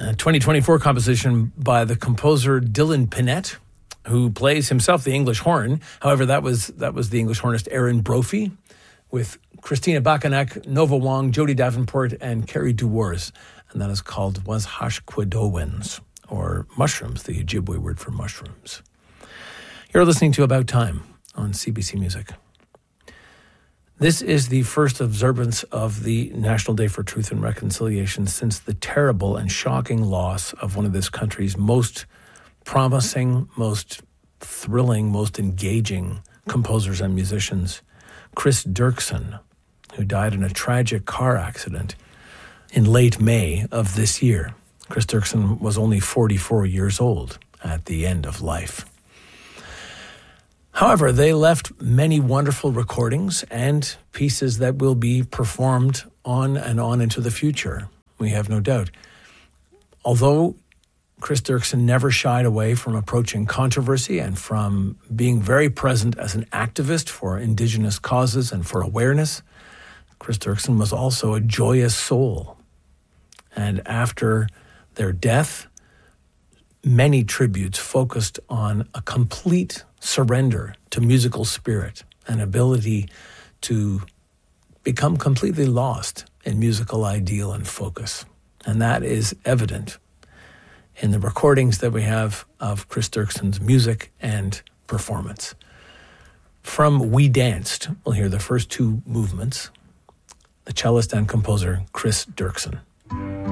A 2024 composition by the composer Dylan Pinette, who plays himself the English horn. However, that was the English hornist Aaron Brophy, with Christina Bakanak, Nova Wong, Jody Davenport, and Carrie Dewars. And that is called Was Hashquidowens, or mushrooms, the Ojibwe word for mushrooms. You're listening to About Time on CBC Music. This is the first observance of the National Day for Truth and Reconciliation since the terrible and shocking loss of one of this country's most promising, most thrilling, most engaging composers and musicians, Chris Dirksen, who died in a tragic car accident in late May of this year. Chris Dirksen was only 44 years old at the end of life. However, they left many wonderful recordings and pieces that will be performed on and on into the future, we have no doubt. Although Chris Dirksen never shied away from approaching controversy and from being very present as an activist for Indigenous causes and for awareness, Chris Dirksen was also a joyous soul. And after their death, many tributes focused on a complete surrender to musical spirit, an ability to become completely lost in musical ideal and focus. And that is evident in the recordings that we have of Chris Dirksen's music and performance. From We Danced, we'll hear the first two movements, the cellist and composer Chris Dirksen.